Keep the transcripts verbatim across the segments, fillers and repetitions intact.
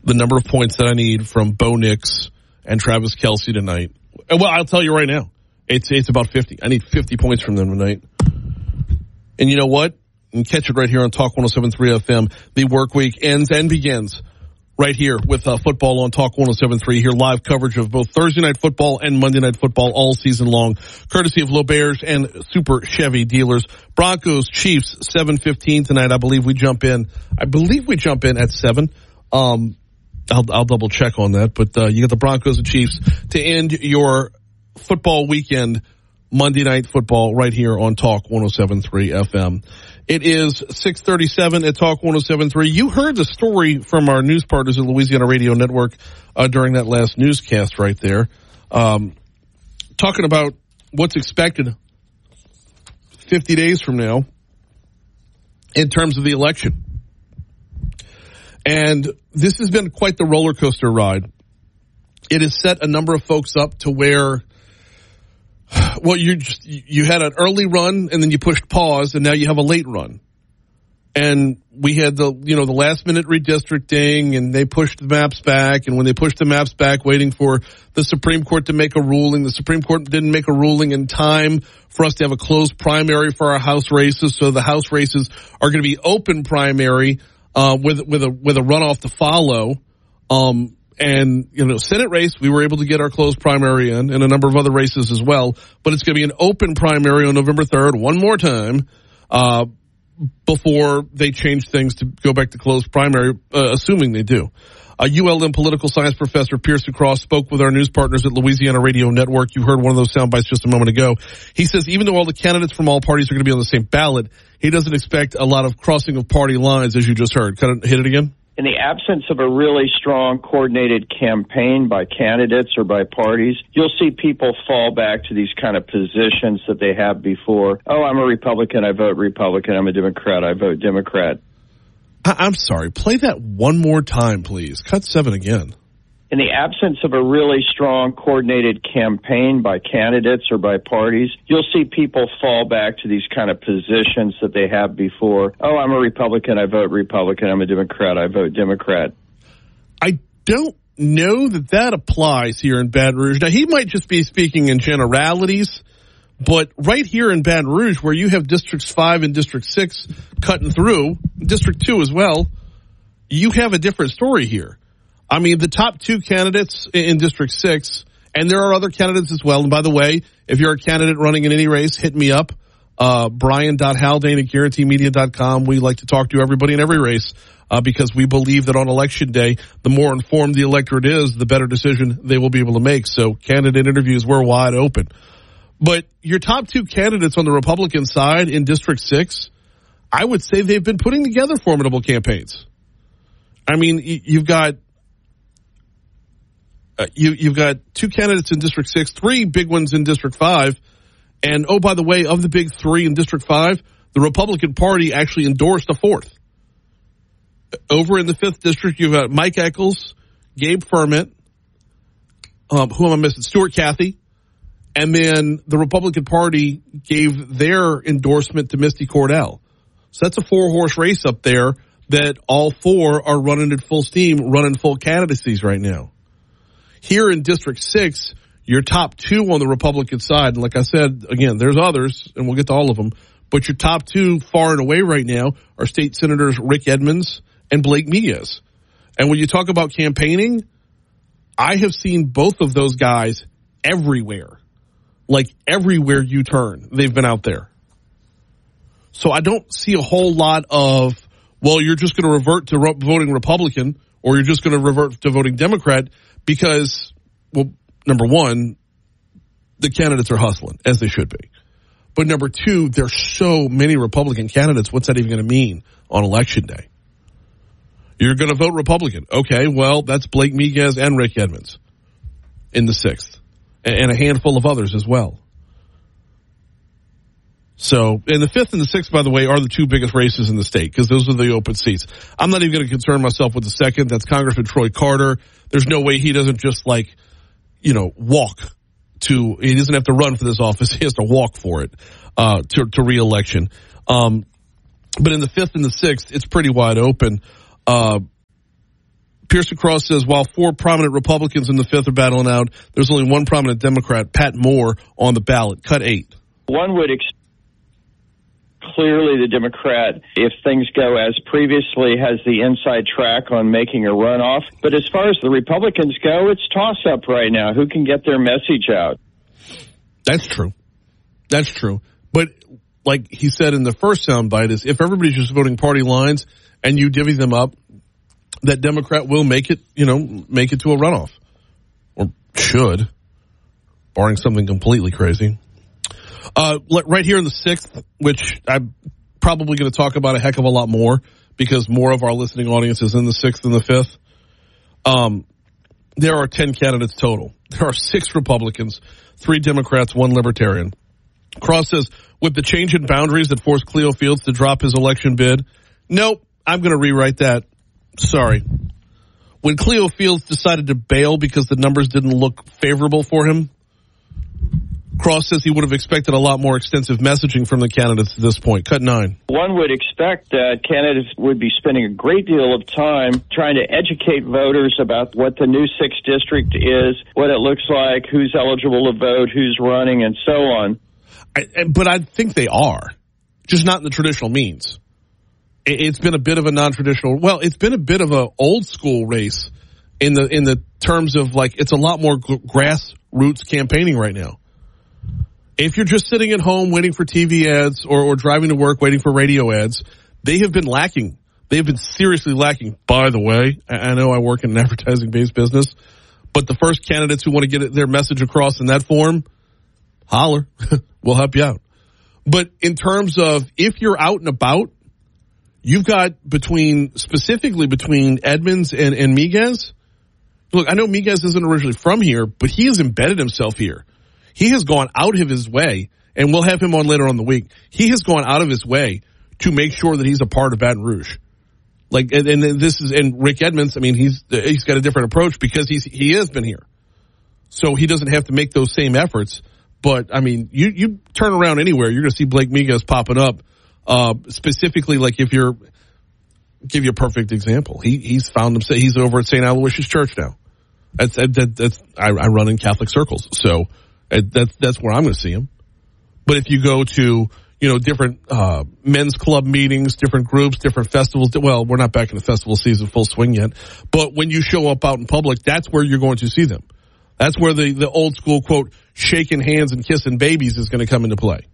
the number of points that I need from Bo Nix and Travis Kelce tonight. Well, I'll tell you right now, it's it's about fifty. I need fifty points from them tonight. And you know what? You can catch it right here on Talk one oh seven point three F M. The work week ends and begins right here with uh, football on Talk one oh seven point three. Here, live coverage of both Thursday Night Football and Monday Night Football all season long, courtesy of LeBears and Super Chevy dealers. Broncos, Chiefs, seven fifteen tonight. I believe we jump in. I believe we jump in at seven. Um, I'll, I'll double check on that. But uh, you got the Broncos and Chiefs to end your football weekend, Monday Night Football, right here on Talk one oh seven point three F M. It is six thirty-seven at Talk one oh seven point three. You heard the story from our news partners at Louisiana Radio Network uh, during that last newscast right there, um, talking about what's expected fifty days from now in terms of the election. And this has been quite the roller coaster ride. It has set a number of folks up to where, well, you just, you had an early run and then you pushed pause and now you have a late run. And we had the, you know, the last minute redistricting and they pushed the maps back. And when they pushed the maps back, waiting for the Supreme Court to make a ruling, the Supreme Court didn't make a ruling in time for us to have a closed primary for our House races. So the House races are going to be open primary, uh, with, with a, with a runoff to follow. Um, And, you know, Senate race, we were able to get our closed primary in, and a number of other races as well. But it's going to be an open primary on November third, one more time, uh, before they change things to go back to closed primary, uh, assuming they do. A U L M political science professor, Pearson Cross, spoke with our news partners at Louisiana Radio Network. You heard one of those sound bites just a moment ago. He says even though all the candidates from all parties are going to be on the same ballot, he doesn't expect a lot of crossing of party lines, as you just heard. Kind of hit it again? In the absence of a really strong coordinated campaign by candidates or by parties, you'll see people fall back to these kind of positions that they have before. Oh, I'm a Republican, I vote Republican. I'm a Democrat, I vote Democrat. I- I'm sorry. Play that one more time, please. Cut seven again. In the absence of a really strong coordinated campaign by candidates or by parties, you'll see people fall back to these kind of positions that they have before. Oh, I'm a Republican, I vote Republican. I'm a Democrat, I vote Democrat. I don't know that that applies here in Baton Rouge. Now, he might just be speaking in generalities, but right here in Baton Rouge, where you have Districts five and District six cutting through, District two as well, you have a different story here. I mean, the top two candidates in District six, and there are other candidates as well. And by the way, if you're a candidate running in any race, hit me up. Uh, Brian dot Haldane at Guarantee Media dot com. We like to talk to everybody in every race uh, because we believe that on Election Day, the more informed the electorate is, the better decision they will be able to make. So candidate interviews, we're wide open. But your top two candidates on the Republican side in District six, I would say they've been putting together formidable campaigns. I mean, you've got Uh, you, you've got two candidates in District six, three big ones in District five. And, oh, by the way, of the big three in District five, the Republican Party actually endorsed a fourth. Over in the fifth District, you've got Mike Eccles, Gabe Ferment, um, who am I missing? Stuart Cathy. And then the Republican Party gave their endorsement to Misty Cordell. So that's a four-horse race up there that all four are running at full steam, running full candidacies right now. Here in District six, your top two on the Republican side, and like I said, again, there's others, and we'll get to all of them, but your top two far and away right now are State Senators Rick Edmonds and Blake Miguez. And when you talk about campaigning, I have seen both of those guys everywhere. Like everywhere you turn, they've been out there. So I don't see a whole lot of, well, you're just going to revert to re- voting Republican or you're just going to revert to voting Democrat. Because, well, number one, the candidates are hustling, as they should be. But number two, there's so many Republican candidates. What's that even going to mean on Election Day? You're going to vote Republican. Okay, well, that's Blake Miguez and Rick Edmonds in the sixth. And a handful of others as well. So, and the fifth and the sixth, by the way, are the two biggest races in the state because those are the open seats. I'm not even going to concern myself with the second. That's Congressman Troy Carter. There's no way he doesn't just like, you know, walk to, he doesn't have to run for this office. He has to walk for it, uh, to, to re-election. Um, but in the fifth and the sixth, it's pretty wide open. Uh, Pearson Cross says, while four prominent Republicans in the fifth are battling out, there's only one prominent Democrat, Pat Moore, on the ballot. Cut eight. One would expect clearly the Democrat, if things go as previously, has the inside track on making a runoff. But as far as the Republicans go, it's toss-up right now. Who can get their message out? That's true. That's true. But like he said in the first soundbite, is if everybody's just voting party lines and you divvy them up, that Democrat will make it, you know, make it to a runoff. Or should, barring something completely crazy. Uh, right here in the sixth, which I'm probably going to talk about a heck of a lot more because more of our listening audience is in the sixth and the fifth. Um, there are ten candidates total. There are six Republicans, three Democrats, one Libertarian. Cross says, with the change in boundaries that forced Cleo Fields to drop his election bid, nope, I'm going to rewrite that. Sorry. When Cleo Fields decided to bail because the numbers didn't look favorable for him, Cross says he would have expected a lot more extensive messaging from the candidates at this point. Cut nine. One would expect that candidates would be spending a great deal of time trying to educate voters about what the new sixth district is, what it looks like, who's eligible to vote, who's running, and so on. I, but I think they are, just not in the traditional means. It's been a bit of a non-traditional, well, it's been a bit of a old school race in the in the terms of, like, it's a lot more grassroots campaigning right now. If you're just sitting at home waiting for T V ads or, or driving to work waiting for radio ads, they have been lacking. They have been seriously lacking. By the way, I know I work in an advertising-based business, but the first candidates who want to get their message across in that form, holler. We'll help you out. But in terms of if you're out and about, you've got between, specifically between Edmonds and, and Miguez. Look, I know Miguez isn't originally from here, but he has embedded himself here. He has gone out of his way, and we'll have him on later on in the week. He has gone out of his way to make sure that he's a part of Baton Rouge. Like, and, and this is, and Rick Edmonds, I mean, he's, he's got a different approach because he's, he has been here. So he doesn't have to make those same efforts. But, I mean, you, you turn around anywhere, you're going to see Blake Miguez popping up. Uh, specifically, like if you're, give you a perfect example. He, he's found himself, he's over at Saint Aloysius Church now. That's, that, that's, I, I run in Catholic circles. So, That's that's where I'm going to see him. But if you go to, you know, different uh, men's club meetings, different groups, different festivals, well, we're not back in the festival season full swing yet. But when you show up out in public, that's where you're going to see them. That's where the, the old school, quote, shaking hands and kissing babies is going to come into play.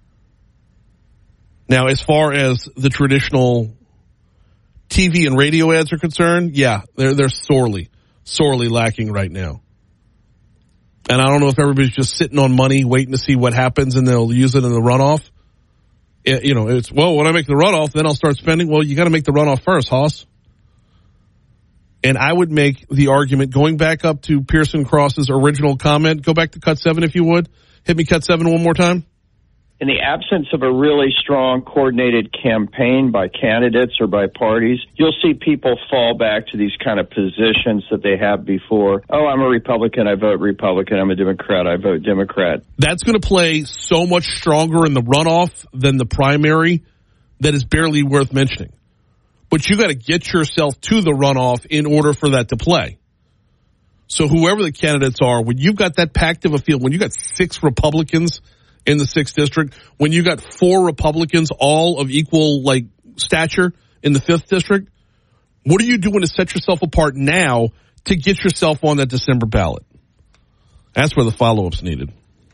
Now, as far as the traditional T V and radio ads are concerned, yeah, they're they're sorely, sorely lacking right now. And I don't know if everybody's just sitting on money waiting to see what happens and they'll use it in the runoff. It, you know, it's, well, when I make the runoff, then I'll start spending. Well, you got to make the runoff first, Hoss. And I would make the argument, going back up to Pearson Cross's original comment, go back to cut seven if you would. Hit me cut seven one more time. In the absence of a really strong coordinated campaign by candidates or by parties, you'll see people fall back to these kind of positions that they have before. Oh, I'm a Republican, I vote Republican. I'm a Democrat, I vote Democrat. That's going to play so much stronger in the runoff than the primary that is barely worth mentioning. But you got to get yourself to the runoff in order for that to play. So whoever the candidates are, when you've got that packed of a field, when you got six Republicans in the sixth district, when you got four Republicans, all of equal, like, stature in the fifth district, what are you doing to set yourself apart now to get yourself on that December ballot? That's where the follow-up's needed.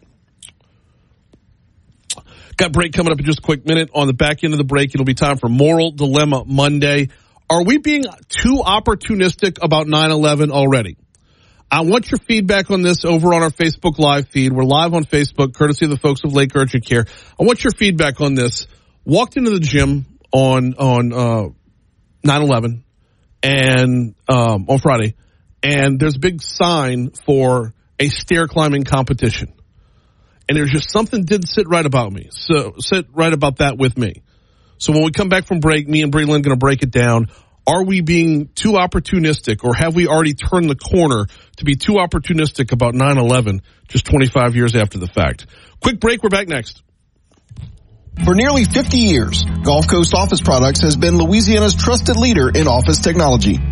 Got break coming up in just a quick minute. On the back end of the break, it'll be time for Moral Dilemma Monday. Are we being too opportunistic about nine eleven already? I want your feedback on this over on our Facebook Live feed. We're live on Facebook, courtesy of the folks of Lake Urgent Care. I want your feedback on this. Walked into the gym on on uh, nine eleven and um, on Friday, and there's a big sign for a stair climbing competition. And there's just something didn't sit right about me. So sit right about that with me. So when we come back from break, me and Bree Lynn going to break it down. Are we being too opportunistic, or have we already turned the corner to be too opportunistic about nine eleven just twenty-five years after the fact? Quick break. We're back next. For nearly fifty years, Gulf Coast Office Products has been Louisiana's trusted leader in office technology.